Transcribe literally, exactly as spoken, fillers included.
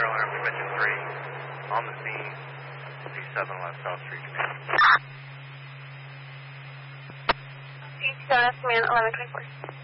fire alarm, Dimension three, on the scene, C seven West South Street, Command. C seven, Command eleven twenty-four.